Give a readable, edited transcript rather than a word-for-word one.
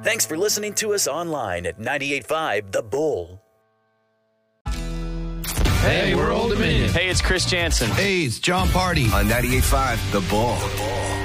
Thanks for listening to us online at 98.5 The Bull. Hey, we're Old Dominion. Hey, it's Chris Jansen. Hey, it's John Party. On 98.5 The Bull.